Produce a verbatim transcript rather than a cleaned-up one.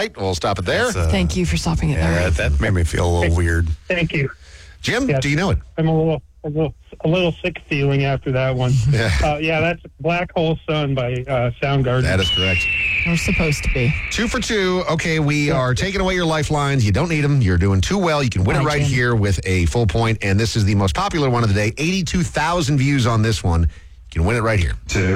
right, we'll stop it there. Uh, Thank you for stopping it Yeah, there. that made me feel a little weird. Thank you. Jim, Yes. do you know it? I'm a little, a little, a little sick feeling after that one. Yeah. Uh, yeah, that's Black Hole Sun by uh, Soundgarden. That is correct. We're supposed to be. Two for two. Okay, we are taking away your lifelines. You don't need them. You're doing too well. You can win it Hi, right Jim. here with a full point, and this is the most popular one of the day. eighty-two thousand views on this one. You can win it right here.